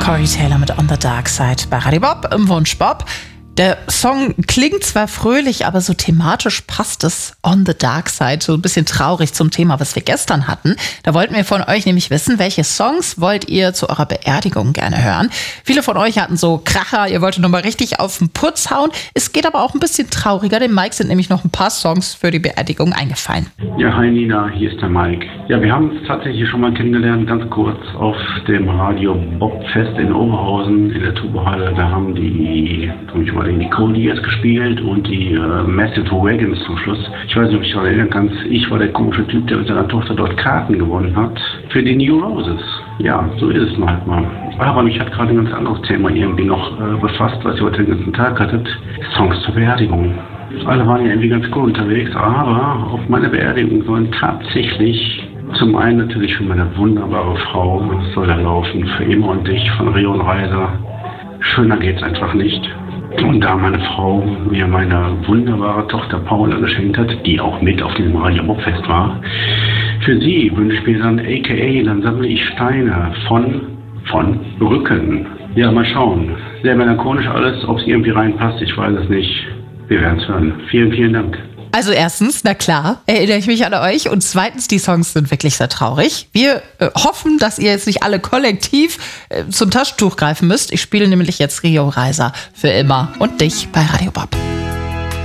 Corey Taylor mit On the Dark Side bei Radio Bob im Wunsch Bob. Der Song klingt zwar fröhlich, aber so thematisch passt es On the Dark Side so ein bisschen traurig zum Thema, was wir gestern hatten. Da wollten wir von euch nämlich wissen, welche Songs wollt ihr zu eurer Beerdigung gerne hören? Viele von euch hatten so Kracher, ihr wolltet nochmal richtig auf den Putz hauen. Es geht aber auch ein bisschen trauriger. Dem Mike sind nämlich noch ein paar Songs für die Beerdigung eingefallen. Ja, hi Nina, hier ist der Mike. Ja, wir haben uns tatsächlich schon mal kennengelernt, ganz kurz auf dem Radio Bob Fest in Oberhausen in der Tubohalle. Da haben die Codiers gespielt und die Massive Wagons zum Schluss. Ich weiß nicht, ob ich daran erinnern kann. Ich war der komische Typ, der mit seiner Tochter dort Karten gewonnen hat für die New Roses. Ja, so ist es halt mal. Aber mich hat gerade ein ganz anderes Thema irgendwie noch befasst, was ihr heute den ganzen Tag hattet. Songs zur Beerdigung. Alle waren ja irgendwie ganz cool unterwegs, aber auf meiner Beerdigung sollen tatsächlich zum einen natürlich für meine wunderbare Frau soll da laufen, für immer und dich von Rio und Reiser. Schöner geht's einfach nicht. Und da meine Frau mir meine wunderbare Tochter Paula geschenkt hat, die auch mit auf diesem Radio Bob Fest war, für sie wünsche ich mir dann a.k.a. dann sammle ich Steine von Rücken. Ja, mal schauen. Sehr melancholisch alles, ob es irgendwie reinpasst, ich weiß es nicht. Wir werden es hören. Vielen, vielen Dank. Also erstens, na klar, erinnere ich mich an euch. Und zweitens, die Songs sind wirklich sehr traurig. Wir hoffen, dass ihr jetzt nicht alle kollektiv zum Taschentuch greifen müsst. Ich spiele nämlich jetzt Rio Reiser für immer und dich bei Radio Bob.